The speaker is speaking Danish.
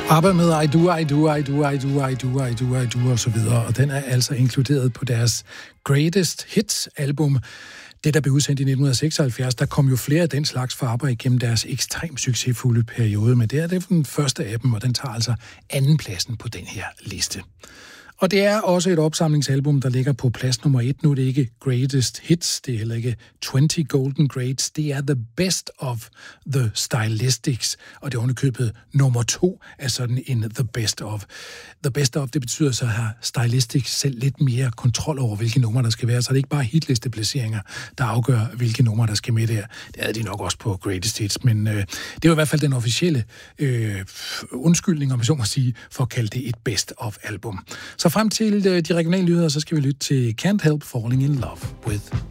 ABBA med I Do, I Do, I Do, I Do, I Do, I Do, I Do og så videre, og den er altså inkluderet på deres Greatest Hits album. Det, der blev udsendt i 1976, der kom jo flere af den slags fra ABBA igennem deres ekstremt succesfulde periode, men det er den første af dem, og den tager altså andenpladsen på den her liste. Og det er også et opsamlingsalbum, der ligger på plads nummer 1. Nu er det ikke Greatest Hits, det er heller ikke 20 Golden Greats. Det er The Best of the Stylistics, og det er underkøbet nummer 2 af sådan en The Best of. The Best of, det betyder så at have Stylistics selv lidt mere kontrol over, hvilke numre der skal være. Så det er ikke bare hitlisteplaceringer, der afgør, hvilke numre der skal med der. Det havde de nok også på Greatest Hits, men det er jo i hvert fald den officielle undskyldning, om jeg så må sige, for at kalde det et Best of album. Så frem til de regionale nyheder, så skal vi lytte til Can't Help Falling in Love with